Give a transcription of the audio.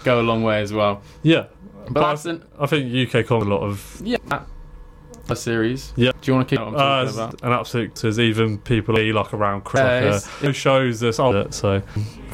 go a long way as well. Yeah. But that's I think UK comedy a lot of... Yeah. A series. Yeah. Do you want to keep what I'm talking about? An absolute... There's even people like around Crocker who shows this... So